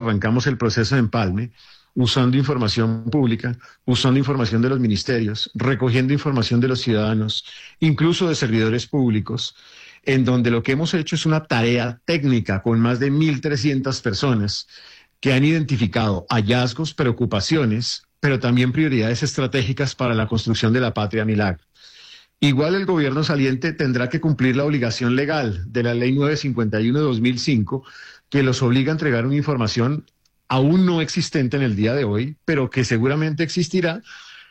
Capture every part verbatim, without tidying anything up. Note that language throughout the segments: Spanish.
arrancamos el proceso de empalme, usando información pública, usando información de los ministerios, recogiendo información de los ciudadanos, incluso de servidores públicos, en donde lo que hemos hecho es una tarea técnica con más de mil trescientas personas que han identificado hallazgos, preocupaciones, pero también prioridades estratégicas para la construcción de la patria milagro. Igual el gobierno saliente tendrá que cumplir la obligación legal de la Ley novecientos cincuenta y uno de dos mil cinco, que los obliga a entregar una información aún no existente en el día de hoy, pero que seguramente existirá,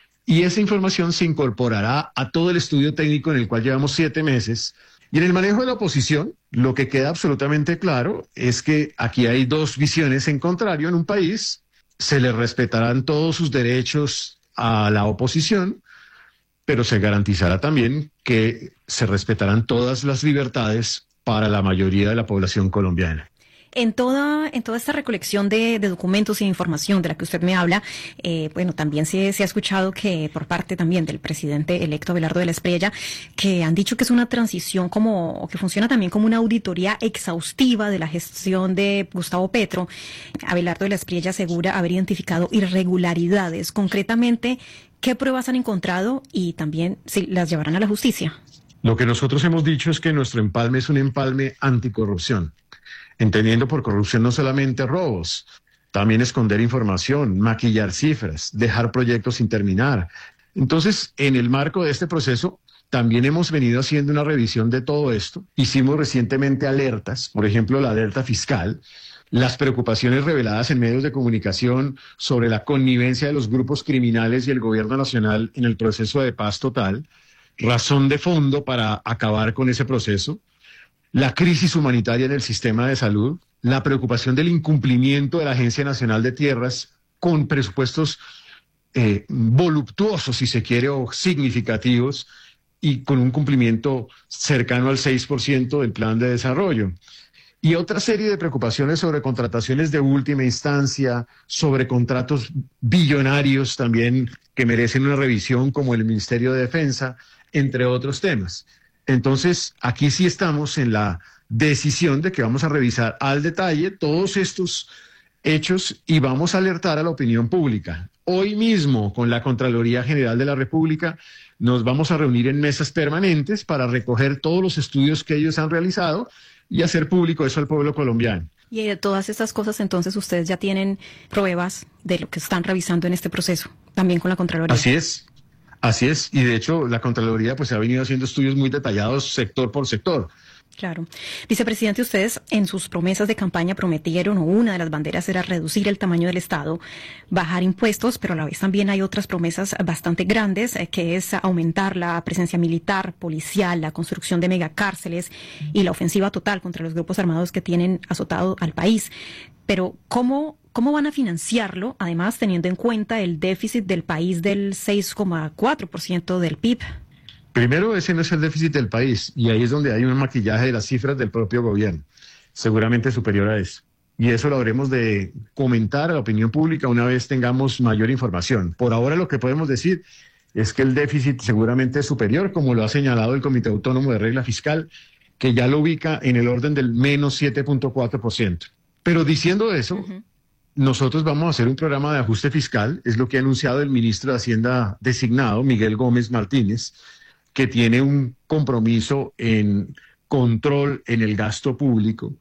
y esa información se incorporará a todo el estudio técnico en el cual llevamos siete meses. Y en el manejo de la oposición, lo que queda absolutamente claro es que aquí hay dos visiones en contrario en un país. Se le respetarán todos sus derechos a la oposición, pero se garantizará también que se respetarán todas las libertades para la mayoría de la población colombiana. En toda, en toda esta recolección de, de documentos y información de la que usted me habla, eh, bueno, también se, se ha escuchado que por parte también del presidente electo Abelardo de la Espriella, que han dicho que es una transición como, o que funciona también como una auditoría exhaustiva de la gestión de Gustavo Petro. Abelardo de la Espriella asegura haber identificado irregularidades. Concretamente, ¿qué pruebas han encontrado y también si las llevarán a la justicia? Lo que nosotros hemos dicho es que nuestro empalme es un empalme anticorrupción, entendiendo por corrupción no solamente robos, también esconder información, maquillar cifras, dejar proyectos sin terminar. Entonces, en el marco de este proceso, también hemos venido haciendo una revisión de todo esto. Hicimos recientemente alertas, por ejemplo, la alerta fiscal, las preocupaciones reveladas en medios de comunicación sobre la connivencia de los grupos criminales y el gobierno nacional en el proceso de paz total, razón de fondo para acabar con ese proceso. La crisis humanitaria en el sistema de salud, la preocupación del incumplimiento de la Agencia Nacional de Tierras con presupuestos eh, voluptuosos, si se quiere, o significativos, y con un cumplimiento cercano al seis por ciento del plan de desarrollo. Y otra serie de preocupaciones sobre contrataciones de última instancia, sobre contratos billonarios también que merecen una revisión, como el Ministerio de Defensa, entre otros temas. Entonces, aquí sí estamos en la decisión de que vamos a revisar al detalle todos estos hechos y vamos a alertar a la opinión pública. Hoy mismo, con la Contraloría General de la República, nos vamos a reunir en mesas permanentes para recoger todos los estudios que ellos han realizado y hacer público eso al pueblo colombiano. Y de todas estas cosas, entonces, ustedes ya tienen pruebas de lo que están revisando en este proceso, también con la Contraloría. Así es. Así es, y de hecho la Contraloría pues ha venido haciendo estudios muy detallados sector por sector. Claro. Vicepresidente, ustedes en sus promesas de campaña prometieron, o una de las banderas era reducir el tamaño del Estado, bajar impuestos, pero a la vez también hay otras promesas bastante grandes, eh, que es aumentar la presencia militar, policial, la construcción de megacárceles y la ofensiva total contra los grupos armados que tienen azotado al país. Pero, ¿cómo, cómo van a financiarlo, además teniendo en cuenta el déficit del país del seis coma cuatro por ciento del P I B? Primero, ese no es el déficit del país, y ahí es donde hay un maquillaje de las cifras del propio gobierno, seguramente superior a eso. Y eso lo habremos de comentar a la opinión pública una vez tengamos mayor información. Por ahora lo que podemos decir es que el déficit seguramente es superior, como lo ha señalado el Comité Autónomo de Regla Fiscal, que ya lo ubica en el orden del menos siete punto cuatro por ciento. Pero diciendo eso, uh-huh. nosotros vamos a hacer un programa de ajuste fiscal, es lo que ha anunciado el ministro de Hacienda designado, Miguel Gómez Martínez, que tiene un compromiso en control en el gasto público,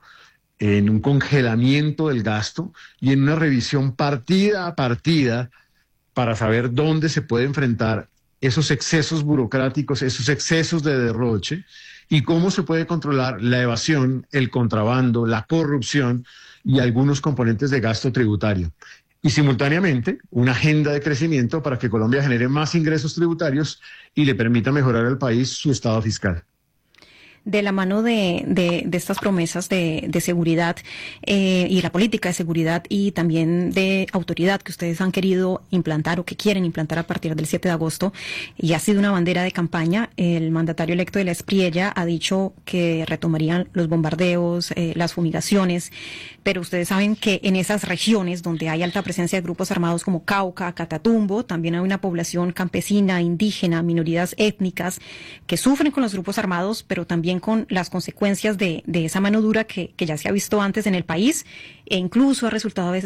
en un congelamiento del gasto y en una revisión partida a partida para saber dónde se puede enfrentar esos excesos burocráticos, esos excesos de derroche, y cómo se puede controlar la evasión, el contrabando, la corrupción y algunos componentes de gasto tributario. Y simultáneamente, una agenda de crecimiento para que Colombia genere más ingresos tributarios y le permita mejorar al país su estado fiscal. De la mano de, de, de estas promesas de, de seguridad eh, y la política de seguridad y también de autoridad que ustedes han querido implantar o que quieren implantar a partir del siete de agosto, y ha sido una bandera de campaña, el mandatario electo de la Espriella ha dicho que retomarían los bombardeos, eh, las fumigaciones, pero ustedes saben que en esas regiones donde hay alta presencia de grupos armados como Cauca, Catatumbo, también hay una población campesina, indígena, minorías étnicas que sufren con los grupos armados, pero también con las consecuencias de, de esa mano dura que, que ya se ha visto antes en el país, e incluso ha resultado a veces